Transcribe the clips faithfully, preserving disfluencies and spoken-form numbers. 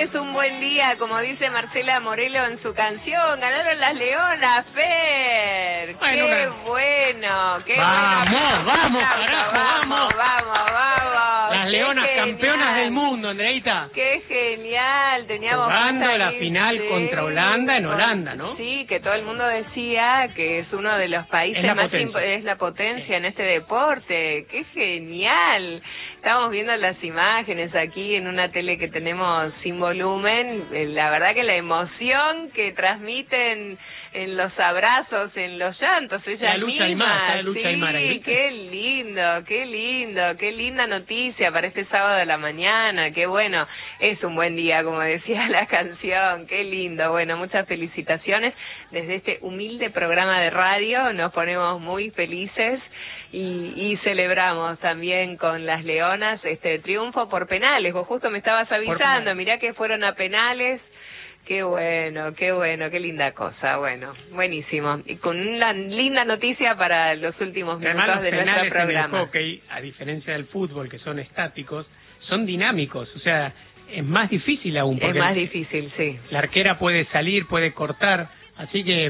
es un buen día, como dice Marcela Morelo en su canción. Ganaron las Leonas, Fer. Bueno, qué no. bueno, qué vamos, bueno. Vamos, Aplauso, carajo, vamos, vamos. vamos, vamos. Las Qué Leonas genial. campeonas del mundo, Andreita. Qué genial, teníamos jugando puesta la ahí, final sí, contra Holanda en Holanda, ¿no? Sí, que todo el mundo decía que es uno de los países Es la más potencia. impo- es la potencia Sí. en este deporte. Qué genial. Estamos viendo las imágenes aquí en una tele que tenemos sin volumen. Eh, La verdad que la emoción que transmiten en los abrazos, en los llantos, ellas La lucha mismas. Aymar, está la lucha sí, Aymar ahí, ¿viste? qué lindo, qué lindo, qué linda noticia para este sábado de la mañana. Qué bueno, es un buen día, como decía la canción. Qué lindo. Bueno, muchas felicitaciones desde este humilde programa de radio. Nos ponemos muy felices y, y celebramos también con las Leonas este triunfo por penales. Vos justo me estabas avisando, penales. mirá que fueron a penales. Qué bueno, qué bueno, qué linda cosa. Bueno, buenísimo. Y con una linda noticia para los últimos Además, minutos los de nuestro penales en el programa. hockey, a diferencia del fútbol, que son estáticos, son dinámicos. O sea, es más difícil aún. Es Porque más difícil, sí. la arquera puede salir, puede cortar. Así que,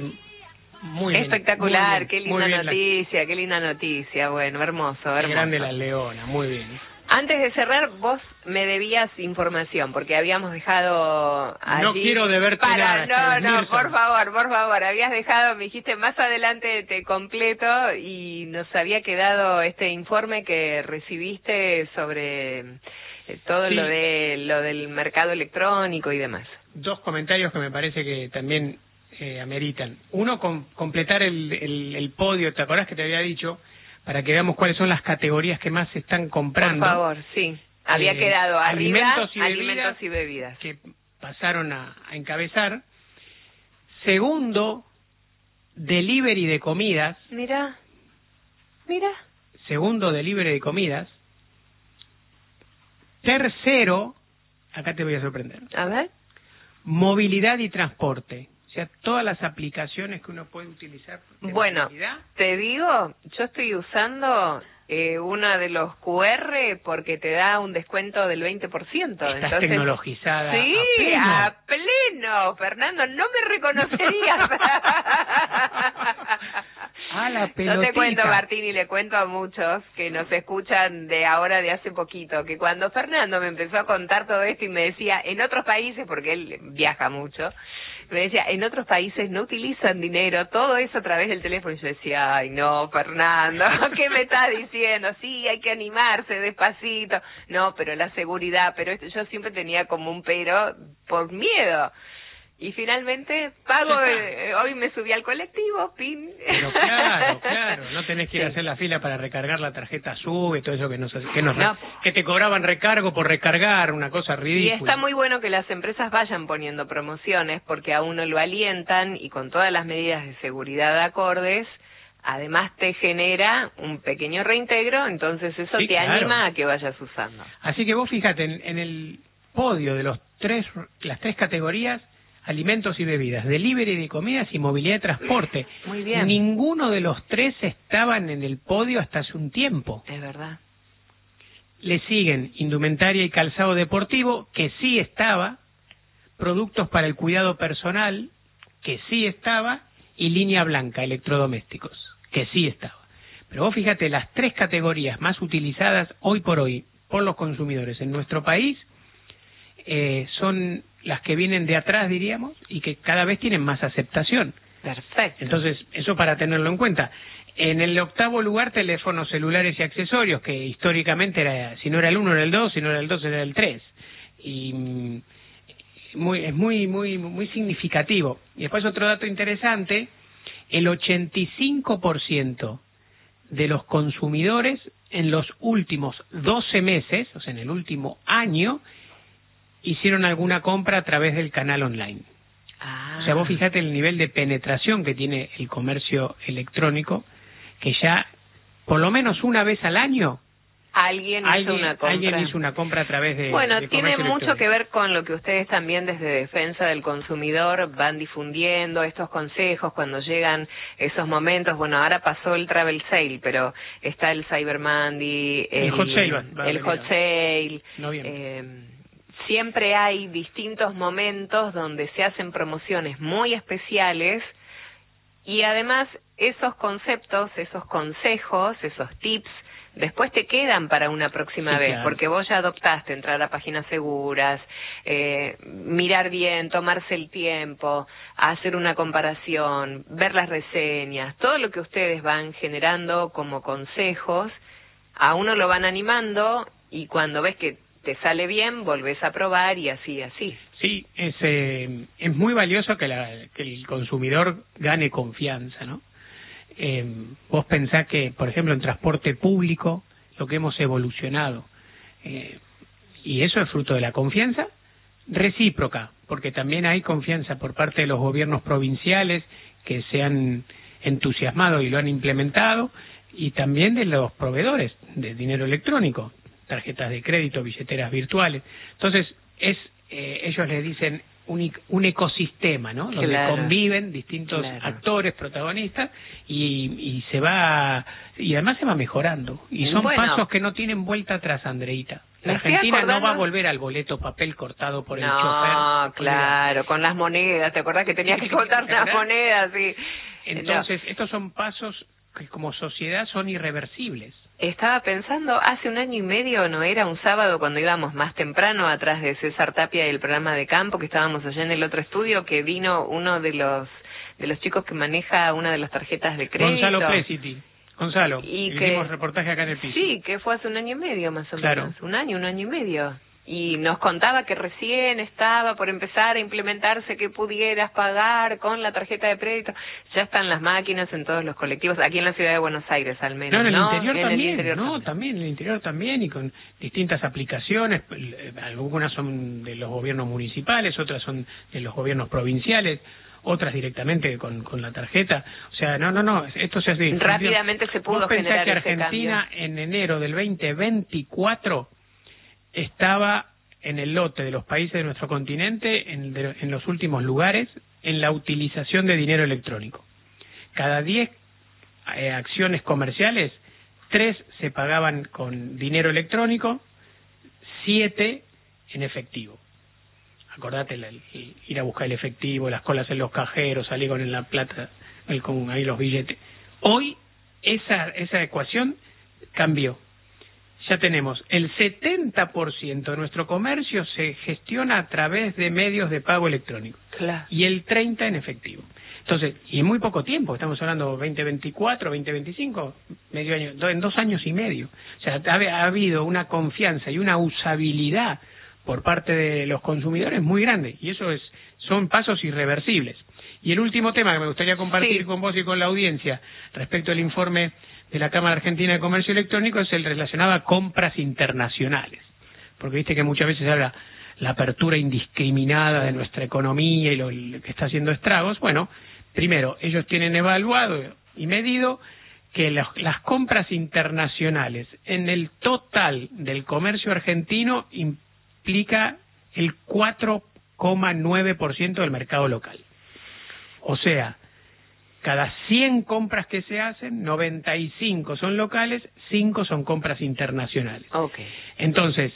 muy bien. Espectacular, muy bien, qué muy linda bien la- noticia, qué linda noticia. Bueno, hermoso, Qué hermoso. grande la Leona, muy bien. Antes de cerrar, vos me debías información, porque habíamos dejado allí... No quiero deberte Para, nada, no, Esther no, Mirza. por favor, por favor, habías dejado, me dijiste más adelante te completo y nos había quedado este informe que recibiste sobre eh, todo Sí. lo de lo del mercado electrónico y demás. Dos comentarios que me parece que también eh, ameritan. Uno, con, completar el, el, el podio, ¿te acordás que te había dicho? Para que veamos cuáles son las categorías que más se están comprando. Por favor, sí. Había Eh, quedado arriba alimentos y bebidas, alimentos y bebidas. que pasaron a, a encabezar. Segundo, delivery de comidas. Mira, mira. Segundo, delivery de comidas. Tercero, acá te voy a sorprender, A ver. movilidad y transporte. O sea, todas las aplicaciones que uno puede utilizar. de Bueno, movilidad. te digo, yo estoy usando eh, una de los Q R porque te da un descuento del veinte por ciento. Estás Entonces, tecnologizada. sí, a pleno. a pleno, Fernando, no me reconocerías. A la Yo pelotita. te cuento, Martín, y le cuento a muchos que nos escuchan de ahora, de hace poquito, que cuando Fernando me empezó a contar todo esto y me decía, en otros países, porque él viaja mucho, me decía, en otros países no utilizan dinero, todo eso a través del teléfono. Y yo decía, ay, no, Fernando, ¿qué me estás diciendo? Sí, hay que animarse despacito. No, pero la seguridad, pero esto, yo siempre tenía como un pero por miedo. Y finalmente pago, eh, hoy me subí al colectivo, pin. Pero claro, claro, no tenés que ir a Sí. hacer la fila para recargar la tarjeta SUBE, todo eso que nos que nos No. que te cobraban recargo por recargar, una cosa Y ridícula. está muy bueno que las empresas vayan poniendo promociones porque a uno lo alientan y con todas las medidas de seguridad acordes, además te genera un pequeño reintegro, entonces eso Sí, te claro. anima a que vayas usando. Así que vos fíjate en, en el podio de los tres las tres categorías, alimentos y bebidas, delivery de comidas y movilidad de transporte. Muy bien. Ninguno de los tres estaban en el podio hasta hace un tiempo. Es verdad. Le siguen indumentaria y calzado deportivo, que sí estaba, productos para el cuidado personal, que sí estaba, y línea blanca, electrodomésticos, que sí estaba. Pero vos fíjate, las tres categorías más utilizadas hoy por hoy por los consumidores en nuestro país eh, son las que vienen de atrás, diríamos, y que cada vez tienen más aceptación. Perfecto. Entonces, eso para tenerlo en cuenta. En el octavo lugar, teléfonos celulares y accesorios, que históricamente era, si no era el uno era el dos, si no era el dos era el tres. Y mm, muy, es muy, muy, muy significativo. Y después otro dato interesante, el ochenta y cinco por ciento de los consumidores en los últimos doce meses, o sea, en el último año, hicieron alguna compra a través del canal online. Ah. O sea, vos fíjate el nivel de penetración que tiene el comercio electrónico, que ya por lo menos una vez al año Alguien hizo alguien, una compra. alguien hizo una compra a través de Bueno, de tiene comercio mucho que electrónico. ver con lo que ustedes también desde Defensa del Consumidor van difundiendo, estos consejos cuando llegan esos momentos. Bueno, ahora pasó el Travel Sale, pero está el Cyber Monday, El Hot Sale va- va a el venir Hot ahora. Sale. Noviembre. Eh, siempre hay distintos momentos donde se hacen promociones muy especiales y además esos conceptos, esos consejos, esos tips, después te quedan para una próxima sí, vez, claro. porque vos ya adoptaste entrar a páginas seguras, eh, mirar bien, tomarse el tiempo, hacer una comparación, ver las reseñas, todo lo que ustedes van generando como consejos, a uno lo van animando y cuando ves que te sale bien, volvés a probar y así, así. Sí, es, eh, es muy valioso que, la, que el consumidor gane confianza, ¿no? Eh, vos pensás que, por ejemplo, en transporte público, lo que hemos evolucionado, eh, y eso es fruto de la confianza recíproca, porque también hay confianza por parte de los gobiernos provinciales que se han entusiasmado y lo han implementado, y también de los proveedores de dinero electrónico, tarjetas de crédito, billeteras virtuales. Entonces, es eh, ellos le dicen un, un ecosistema, ¿no? Donde claro. conviven distintos claro. actores, protagonistas, y, y se va, y además se va mejorando. Y son bueno, pasos que no tienen vuelta atrás, Andreita. La Me estoy Argentina acordando... no va a volver al boleto papel cortado por el no, chofer. No, claro, con las monedas, ¿te acordás que tenías que contar las monedas? Sí. Entonces, no. estos son pasos que como sociedad son irreversibles. Estaba pensando, hace un año y medio, ¿no era un sábado cuando íbamos más temprano atrás de César Tapia y el programa de campo, que estábamos allá en el otro estudio, que vino uno de los de los chicos que maneja una de las tarjetas de crédito? Gonzalo Presiti. Gonzalo, y hicimos que, reportaje acá en el piso. Sí, que fue hace un año y medio más o claro. menos. Un año, un año y medio. Y nos contaba que recién estaba por empezar a implementarse que pudieras pagar con la tarjeta de crédito. Ya están las máquinas en todos los colectivos, aquí en la ciudad de Buenos Aires al menos. No, en el ¿no? interior en también, el interior no, también. también en el interior también, y con distintas aplicaciones. Algunas son de los gobiernos municipales, otras son de los gobiernos provinciales, otras directamente con, con la tarjeta. O sea, no, no, no, esto se hace... Rápidamente se pudo ¿Vos pensás generar que ese Argentina cambio? en enero del veinte veinticuatro estaba en el lote de los países de nuestro continente en, de, en los últimos lugares en la utilización de dinero electrónico? Cada diez eh, acciones comerciales, tres se pagaban con dinero electrónico, siete en efectivo. Acordate, el, el, ir a buscar el efectivo, las colas en los cajeros, salir con la plata, el, con ahí los billetes. Hoy esa, esa ecuación cambió. Ya tenemos el setenta por ciento de nuestro comercio se gestiona a través de medios de pago electrónico. Claro. Y el treinta por ciento en efectivo. Entonces, y en muy poco tiempo, estamos hablando veinte veinticuatro, veinte veinticinco, medio año, en dos años y medio. O sea, ha, ha habido una confianza y una usabilidad por parte de los consumidores muy grande, y eso es son pasos irreversibles. Y el último tema que me gustaría compartir sí. con vos y con la audiencia respecto al informe de la Cámara Argentina de Comercio Electrónico es el relacionado a compras internacionales, porque viste que muchas veces habla la apertura indiscriminada de nuestra economía y lo, lo que está haciendo estragos. Bueno, primero, ellos tienen evaluado y medido que las, las compras internacionales en el total del comercio argentino implica el cuatro coma nueve por ciento del mercado local. O sea, cada cien compras que se hacen, noventa y cinco son locales, cinco son compras internacionales. Okay. Entonces,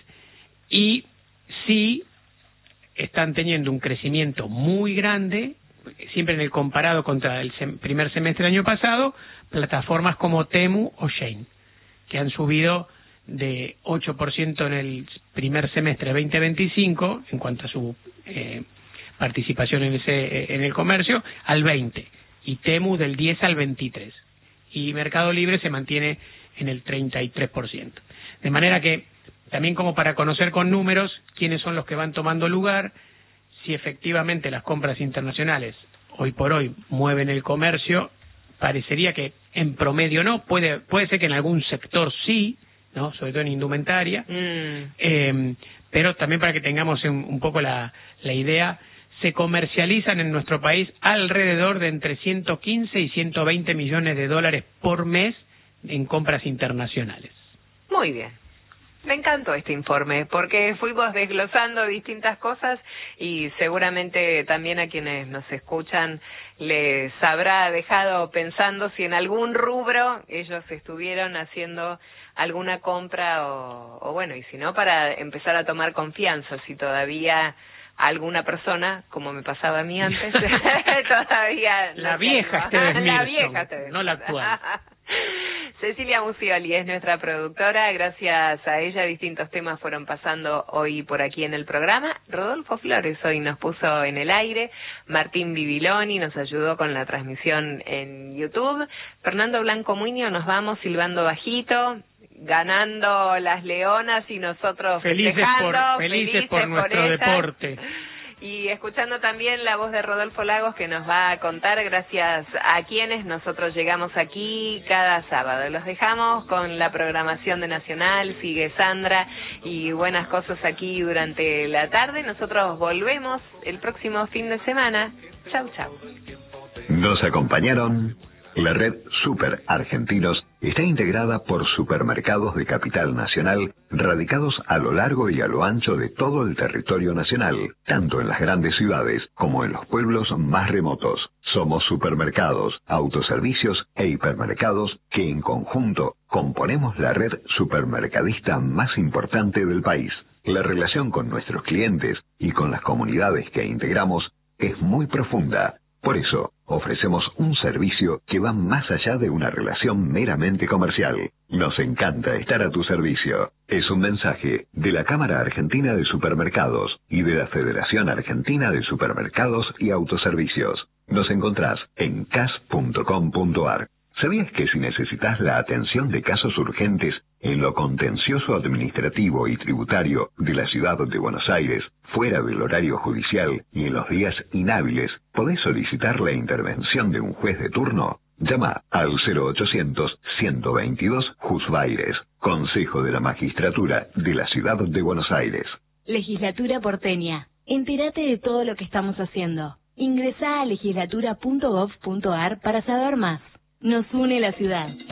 y sí están teniendo un crecimiento muy grande, siempre en el comparado contra el sem- primer semestre del año pasado, plataformas como Temu o Shein, que han subido de ocho por ciento en el primer semestre de veinte veinticinco en cuanto a su eh, participación en ese en el comercio al veinte, y Temu del diez al veintitrés, y Mercado Libre se mantiene en el treinta y tres por ciento. De manera que también, como para conocer con números quiénes son los que van tomando lugar, si efectivamente las compras internacionales hoy por hoy mueven el comercio, parecería que en promedio no, puede puede ser que en algún sector sí, ¿no? Sobre todo en indumentaria, mm. eh, pero también para que tengamos un, un poco la, la idea, se comercializan en nuestro país alrededor de entre ciento quince y ciento veinte millones de dólares por mes en compras internacionales. Muy bien. Me encantó este informe porque fuimos desglosando distintas cosas y seguramente también a quienes nos escuchan les habrá dejado pensando si en algún rubro ellos estuvieron haciendo alguna compra o, o bueno, y si no, para empezar a tomar confianza, si todavía alguna persona, como me pasaba a mí antes, todavía... La no vieja Esteves Mirson, la vieja Esteves. no la actual. Cecilia Musioli es nuestra productora, gracias a ella distintos temas fueron pasando hoy por aquí en el programa. Rodolfo Flores hoy nos puso en el aire, Martín Bibiloni nos ayudó con la transmisión en YouTube, Fernando Blanco Muñoz nos vamos silbando bajito, ganando las leonas y nosotros felices festejando, por, felices felices por nuestro por deporte. Y escuchando también la voz de Rodolfo Lagos que nos va a contar gracias a quienes nosotros llegamos aquí cada sábado. Los dejamos con la programación de Nacional, sigue Sandra y buenas cosas aquí durante la tarde. Nosotros volvemos el próximo fin de semana. Chau, chau. Nos acompañaron. La red Super Argentinos está integrada por supermercados de capital nacional radicados a lo largo y a lo ancho de todo el territorio nacional, tanto en las grandes ciudades como en los pueblos más remotos. Somos supermercados, autoservicios e hipermercados que en conjunto componemos la red supermercadista más importante del país. La relación con nuestros clientes y con las comunidades que integramos es muy profunda. Por eso, ofrecemos un servicio que va más allá de una relación meramente comercial. Nos encanta estar a tu servicio. Es un mensaje de la Cámara Argentina de Supermercados y de la Federación Argentina de Supermercados y Autoservicios. Nos encontrás en c a s punto com punto a r. ¿Sabías que si necesitas la atención de casos urgentes en lo contencioso administrativo y tributario de la ciudad de Buenos Aires, fuera del horario judicial y en los días inhábiles, podés solicitar la intervención de un juez de turno? Llama al cero ochocientos, ciento veintidós, Jusbaires, Consejo de la Magistratura de la Ciudad de Buenos Aires. Legislatura porteña. Entérate de todo lo que estamos haciendo. Ingresá a legislatura punto gov punto a r para saber más. Nos une la ciudad.